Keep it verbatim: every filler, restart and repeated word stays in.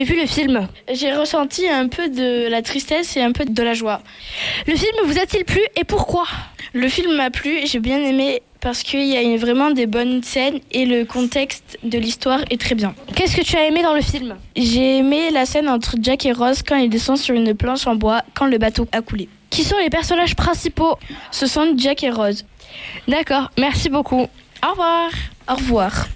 J'ai vu le film. J'ai ressenti un peu de la tristesse et un peu de la joie. Le film vous a-t-il plu et pourquoi ? Le film m'a plu, j'ai bien aimé parce qu'il y a une- vraiment des bonnes scènes et le contexte de l'histoire est très bien. Qu'est-ce que tu as aimé dans le film ? J'ai aimé la scène entre Jack et Rose quand ils descendent sur une planche en bois quand le bateau a coulé. Qui sont les personnages principaux ? Ce sont Jack et Rose. D'accord, merci beaucoup. Au revoir. Au revoir.